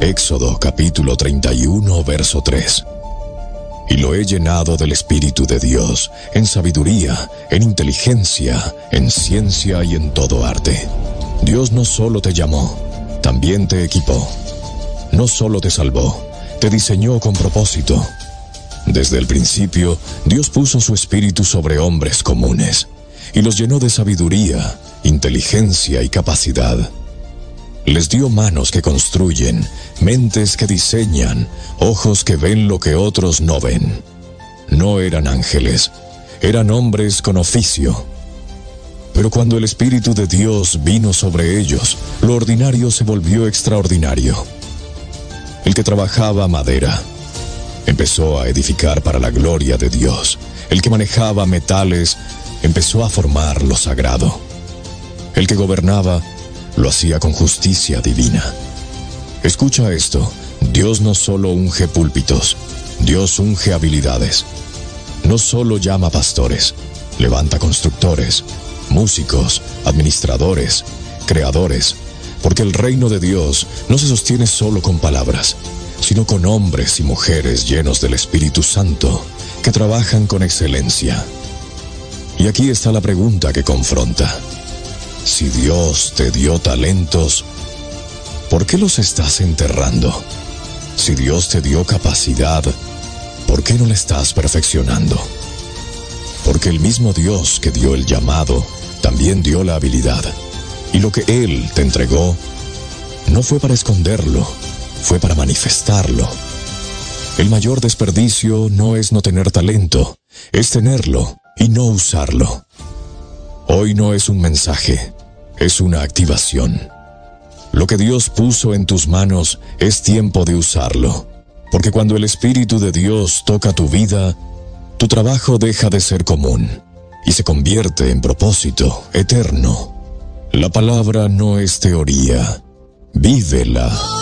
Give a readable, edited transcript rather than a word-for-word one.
Éxodo capítulo 31, verso 3. Y lo he llenado del Espíritu de Dios, en sabiduría, en inteligencia, en ciencia y en todo arte. Dios no solo te llamó, también te equipó. No solo te salvó, te diseñó con propósito. Desde el principio, Dios puso su Espíritu sobre hombres comunes, y los llenó de sabiduría, inteligencia y capacidad. Les dio manos que construyen, mentes que diseñan, ojos que ven lo que otros no ven. No eran ángeles, eran hombres con oficio. Pero cuando el Espíritu de Dios vino sobre ellos, lo ordinario se volvió extraordinario. El que trabajaba madera empezó a edificar para la gloria de Dios. El que manejaba metales empezó a formar lo sagrado. El que gobernaba lo hacía con justicia divina. Escucha esto, Dios no solo unge púlpitos, Dios unge habilidades. No solo llama pastores, levanta constructores, músicos, administradores, creadores, porque el reino de Dios no se sostiene solo con palabras, sino con hombres y mujeres llenos del Espíritu Santo, que trabajan con excelencia. Y aquí está la pregunta que confronta. Si Dios te dio talentos, ¿por qué los estás enterrando? Si Dios te dio capacidad, ¿por qué no la estás perfeccionando? Porque el mismo Dios que dio el llamado, también dio la habilidad. Y lo que Él te entregó, no fue para esconderlo, fue para manifestarlo. El mayor desperdicio no es no tener talento, es tenerlo y no usarlo. Hoy no es un mensaje, es una activación. Lo que Dios puso en tus manos es tiempo de usarlo, porque cuando el Espíritu de Dios toca tu vida, tu trabajo deja de ser común y se convierte en propósito eterno. La palabra no es teoría, vívela.